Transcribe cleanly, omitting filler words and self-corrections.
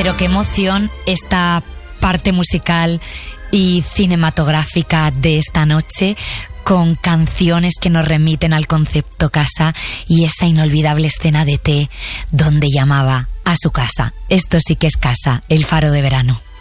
Pero qué emoción esta parte musical y cinematográfica de esta noche, con canciones que nos remiten al concepto casa y esa inolvidable escena de T donde llamaba a su casa. Esto sí que es casa, el faro de verano.